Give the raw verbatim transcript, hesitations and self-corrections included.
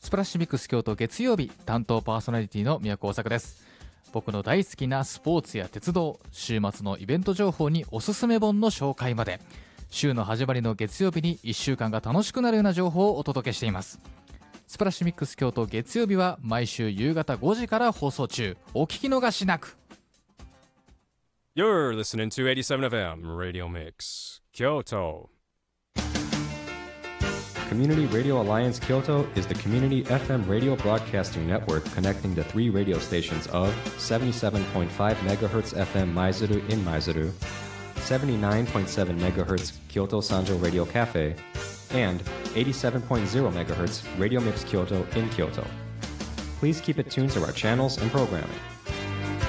スプラッシュミックス京都月曜日、担当パーソナリティの宮古大阪です。僕の大好きなスポーツや鉄道、週末のイベント情報におすすめ本の紹介まで、週の始まりの月曜日にいっしゅうかんが楽しくなるような情報をお届けしています。スプラッシュミックス京都月曜日は毎週夕方ごじから放送中。お聞き逃しなく。 You're listening to eighty-seven F M Radio Mix Kyoto. Community Radio Alliance Kyoto is the community F M radio broadcasting network connecting the three radio stations of seventy-seven point five megahertz F M Maizuru in Maizuru, seventy-nine point seven megahertz Kyoto Sanjo Radio Cafe, and eighty-seven point zero megahertz Radio Mix Kyoto in Kyoto. Please keep it tuned to our channels and programming.